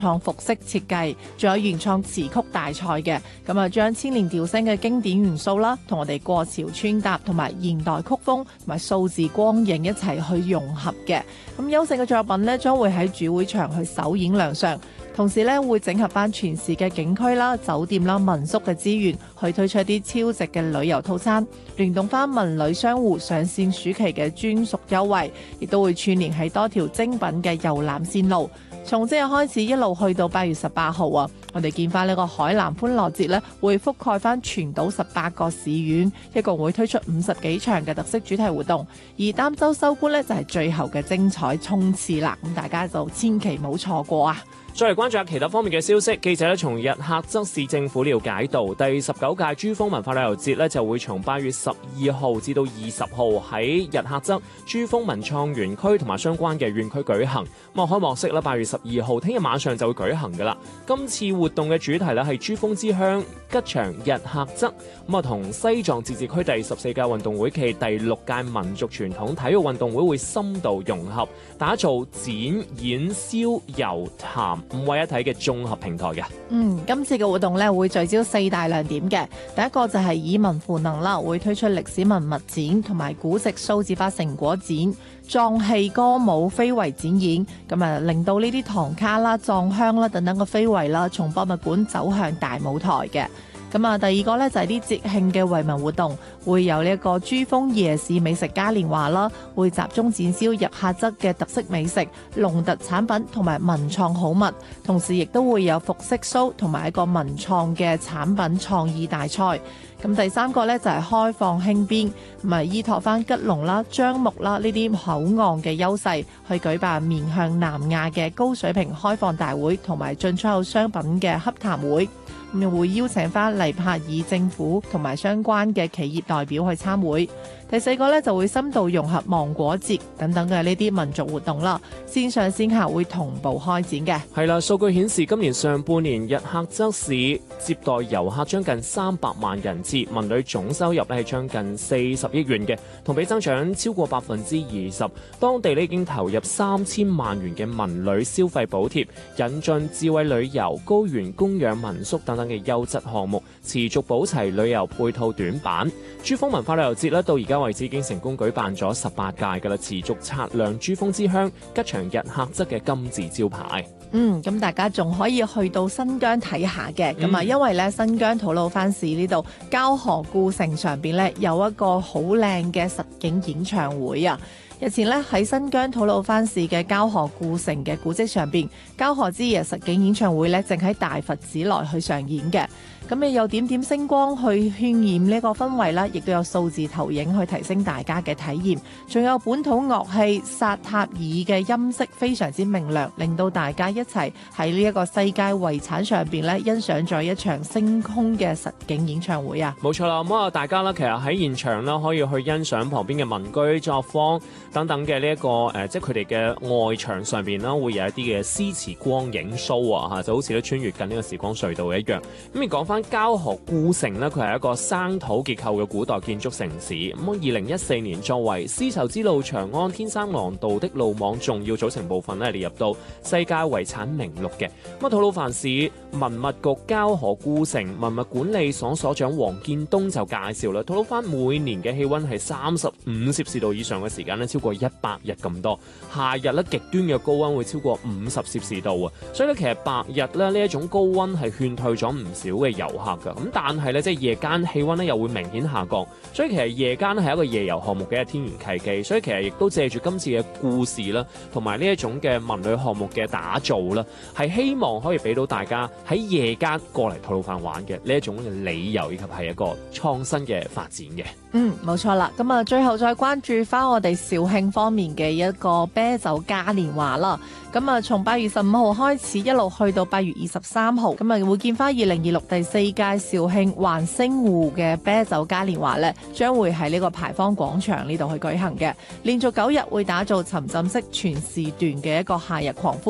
創服飾設計，仲有原創詞曲大賽嘅。咁啊，將千年調聲嘅經典元素啦，同我哋過潮穿搭同埋現代曲風同埋數字光影一齊去融合嘅。咁優勝嘅作品呢，將會喺主會場去首演亮相。同時咧，會整合翻全市嘅景區啦、酒店啦、民宿嘅資源，去推出一啲超值嘅旅遊套餐，聯動翻文旅商戶上線暑期嘅專屬優惠，亦都會串聯喺多條精品嘅遊覽線路。從即日開始一路去到8月18號啊，我哋見翻呢個海南歡樂節呢，會覆蓋翻全島18個市縣，一共會推出50幾場嘅特色主題活動。而儋州收官呢，就係最後嘅精彩衝刺啦，咁大家就千祈唔好錯過啊！ 再嚟關注下其他方面嘅消息，記者咧從日喀則市政府了解到，第19屆珠峰文化旅遊節咧就會從8月12號至到20號喺日喀則珠峰文創園區同埋相關嘅園區舉行。咁開幕式咧8月12號聽日晚上就會舉行㗎啦。今次活動嘅主題咧係珠峰之鄉吉祥日喀則，同西藏自治區第14屆運動會暨第6屆民族傳統體育運動會會深度融合，打造展演燒遊談5位一體嘅綜合平台嘅。 今次嘅活動咧會聚焦4大亮點嘅。第一個就係以文賦能啦，會推出歷史文物展同埋古籍數字化成果展、藏戲歌舞非遺展演，咁啊令到呢啲唐卡啦、藏香啦等等嘅非遺啦，從博物館走向大舞台嘅。咁啊，第二個咧就係啲節慶嘅惠民活動，會有呢一個珠峰夜市美食嘉年華啦，會集中展銷日喀則嘅特色美食、農特產品同埋文創好物，同時亦都會有服飾 show 同埋一個文創嘅產品創意大賽。咁第三個咧就係開放輕邊，咁啊依託翻吉隆啦、樟木啦呢啲口岸嘅優勢，去舉辦面向南亞嘅高水平開放大會同埋進出口商品嘅洽談會。咁會邀請翻黎帕爾政府同埋相關嘅企業代表去參會。第四個咧就會深度融合芒果節等等嘅呢啲民族活動啦，線上線下會同步開展嘅。 係啦，數據顯示今年上半年日喀則市接待遊客將近300萬人次，文旅總收入咧係將近40億元嘅，同比增長超過20%。當地咧已經投入3000萬元嘅文旅消費補貼，引進智慧旅遊、高原供養民宿等等嘅優質項目，持續補齊旅遊配套短板。珠峰文化旅遊節咧到而家為止已經成功舉辦咗18屆㗎啦，持續擦亮珠峰之鄉吉祥日喀則嘅金字招牌。 咁大家仲可以去到新疆睇下嘅，咁啊，因為咧新疆吐魯番市呢度交河故城上邊咧有一個好靚嘅實景演唱會啊！日前咧喺新疆吐魯番市嘅交河故城嘅古蹟上邊，交河之夜實景演唱會咧正喺大佛寺內去上演嘅。咁你有點點星光去渲染呢個氛圍啦，亦都有數字投影去提升大家嘅體驗，仲有本土樂器薩塔爾嘅音色非常之明亮，令到大家一齊喺呢一個世界遺產上邊咧欣賞咗一場星空嘅實景演唱會啊！ 冇錯啦，咁啊大家咧其實喺現場啦可以去欣賞旁邊嘅民居作坊等等嘅呢一個即係佢哋嘅外牆上邊啦會有一啲嘅詩詞光影 show 啊，就好似咧穿越緊呢個時光隧道一樣。咁而講翻交河故城呢，佢係一個生土結構嘅古代建築城市。咁2014年作為絲綢之路長安天生廊道的路網重要組成部分咧，列入到世界遺產名錄嘅。咁吐魯番市文物局交河故城文物管理所所長黃建東就介紹啦，吐魯番每年嘅氣溫係35攝氏度以上嘅時間咧超過100日咁多，夏日咧極端嘅高溫會超過50攝氏度啊！所以咧其實白日咧呢一種高溫係勸退咗唔少嘅遊客㗎。咁但係咧即係夜間氣溫咧又會明顯下降，所以其實夜間係一個夜遊項目嘅天然契機。所以其實亦都借住今次嘅故事啦，同埋呢一種嘅文旅項目嘅打造啦，係希望可以俾到大家喺夜間過嚟吐魯番玩嘅呢一種嘅理由，以及係一個創新嘅發展嘅。 冇錯啦。咁啊，最後再關注翻我哋肇慶方面嘅一個啤酒嘉年華啦。咁啊，從8月15號開始一路去到8月23號，咁啊會見翻2026第4屆肇慶環星湖嘅啤酒嘉年華咧，將會喺呢個牌坊廣場呢度去舉行嘅。連續9日會打造沉浸式全時段嘅一個夏日狂歡。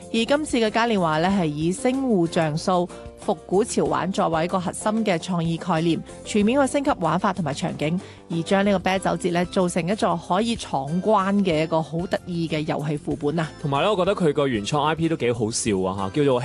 而今次嘅嘉年華咧係以星湖像素、復古潮玩作為一個核心嘅創意概念，全面去升級玩法同埋場景，而將呢個啤酒節咧做成一座可以闖關嘅一個好得意嘅遊戲副本啊！ 同埋咧，我覺得佢個原創 IP 都幾好笑啊嚇，叫做